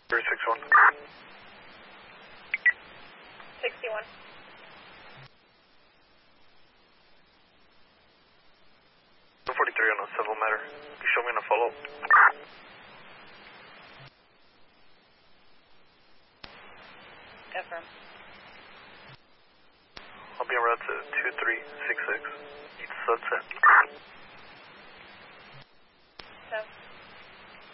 361. 61. 243 on a civil matter. You show me in a follow-up. Affirm. I'll be en route to 2366 East Sunset.